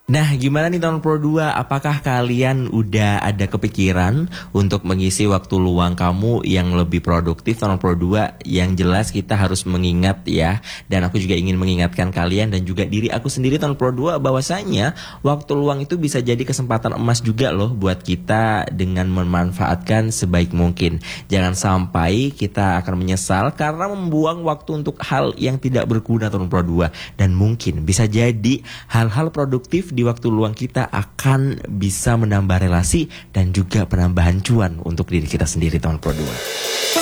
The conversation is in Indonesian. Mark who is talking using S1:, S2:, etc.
S1: Nah, gimana nih tahun Pro 2? Apakah kalian udah ada kepikiran untuk mengisi waktu luang kamu yang lebih produktif tahun Pro 2? Yang jelas kita harus mengingat ya, dan aku juga ingin mengingatkan kalian dan juga diri aku sendiri tahun Pro 2 bahwasanya waktu luang itu bisa jadi kesempatan emas juga loh buat kita dengan memanfaatkan sebaik mungkin. Jangan sampai kita akan menyesal karena membuang waktu untuk hal yang tidak berguna tahun Pro 2, dan mungkin bisa jadi hal-hal produktif di waktu luang kita akan bisa menambah relasi dan juga penambahan cuan untuk diri kita sendiri tahun Pro 2.